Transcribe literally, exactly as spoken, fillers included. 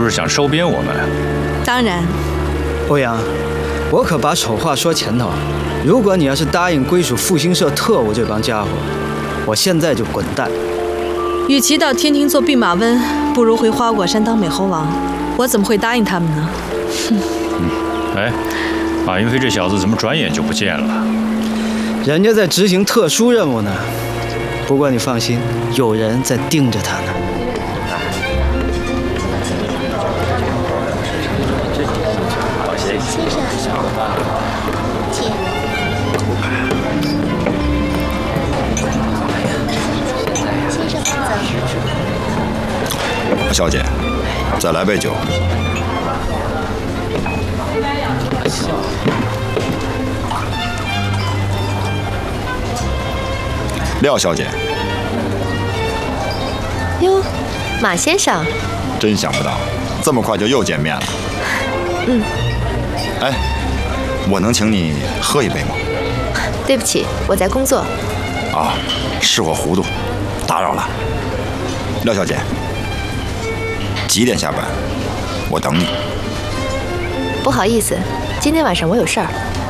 不是想收编我们？ 当然。 欧阳，我可把丑话说前头，如果你要是答应归属复兴社特务这帮家伙，我现在就滚蛋。 与其到天庭做弼马温，不如回花果山当美猴王。我怎么会答应他们呢？哼。 嗯，哎，马云飞这小子怎么转眼就不见了？ 人家在执行特殊任务呢。不过你放心，有人在盯着他呢。 小姐，再来杯酒。廖小姐。 哟，马先生。 真想不到，这么快就又见面了。 嗯。 哎，我能请你喝一杯吗？ 对不起，我在工作。 啊，是我糊涂，打扰了。廖小姐。几点下班？我等你。 不好意思，今天晚上我有事儿。